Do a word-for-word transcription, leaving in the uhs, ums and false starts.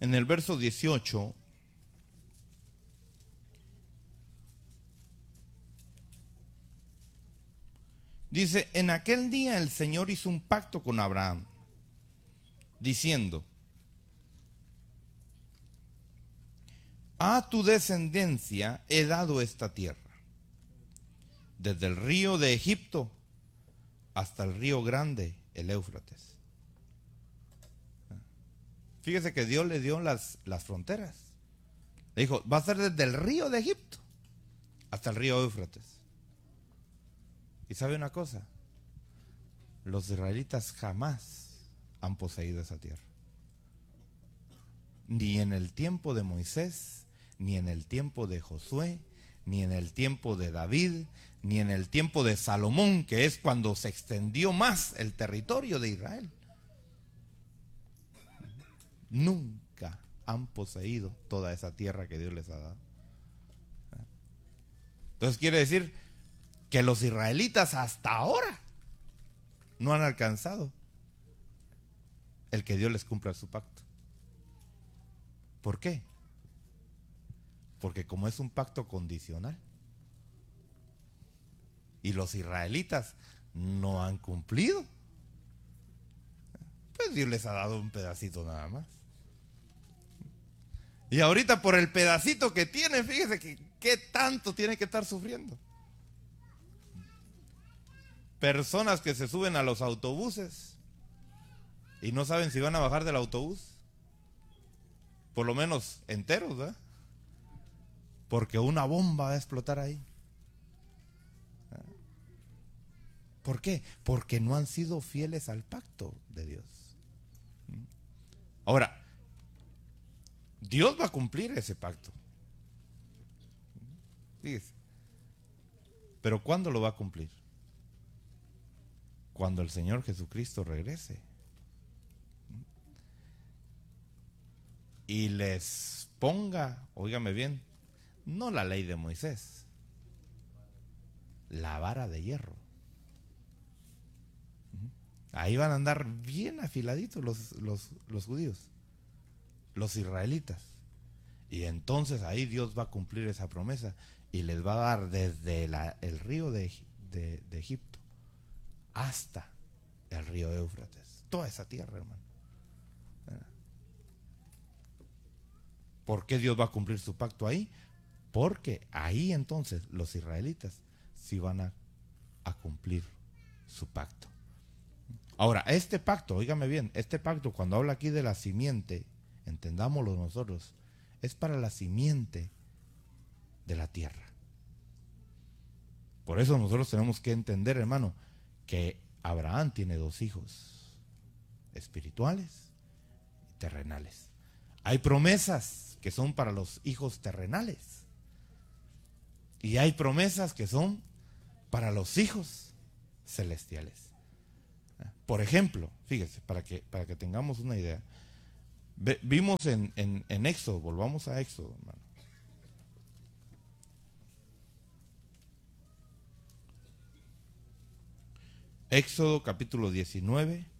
en el verso dieciocho, dice: en aquel día el Señor hizo un pacto con Abraham, diciendo: a tu descendencia he dado esta tierra, desde el río de Egipto hasta el río grande, el Éufrates. Fíjese que Dios le dio las, las fronteras. Le dijo: va a ser desde el río de Egipto hasta el río Éufrates. Y sabe una cosa, los israelitas jamás han poseído esa tierra. Ni en el tiempo de Moisés, ni en el tiempo de Josué, ni en el tiempo de David, ni en el tiempo de Salomón, que es cuando se extendió más el territorio de Israel. Nunca han poseído toda esa tierra que Dios les ha dado. Entonces quiere decir que los israelitas hasta ahora no han alcanzado el que Dios les cumpla su pacto. ¿Por qué? Porque como es un pacto condicional y los israelitas no han cumplido, pues Dios les ha dado un pedacito nada más. Y ahorita por el pedacito que tienen, fíjese que qué tanto tienen que estar sufriendo. Personas que se suben a los autobuses y no saben si van a bajar del autobús, por lo menos enteros, ¿verdad? Porque una bomba va a explotar ahí. ¿Por qué? Porque no han sido fieles al pacto de Dios. Ahora, Dios va a cumplir ese pacto. Fíjese. Pero ¿cuándo lo va a cumplir? Cuando el Señor Jesucristo regrese y les ponga, óigame bien, no la ley de Moisés, la vara de hierro. Ahí van a andar bien afiladitos los, los, los judíos, los israelitas. Y entonces ahí Dios va a cumplir esa promesa y les va a dar desde la, el río de, de, de Egipto hasta el río Éufrates, toda esa tierra, hermano. ¿Por qué Dios va a cumplir su pacto ahí? Porque ahí entonces los israelitas sí van a, a cumplir su pacto. Ahora, este pacto, óigame bien, este pacto, cuando habla aquí de la simiente, entendámoslo nosotros, es para la simiente de la tierra. Por eso nosotros tenemos que entender, hermano, que Abraham tiene dos hijos, espirituales y terrenales. Hay promesas que son para los hijos terrenales y hay promesas que son para los hijos celestiales. Por ejemplo, fíjese, para que, para que tengamos una idea, Ve, vimos en, en, en Éxodo, volvamos a Éxodo, hermano. Éxodo capítulo diecinueve.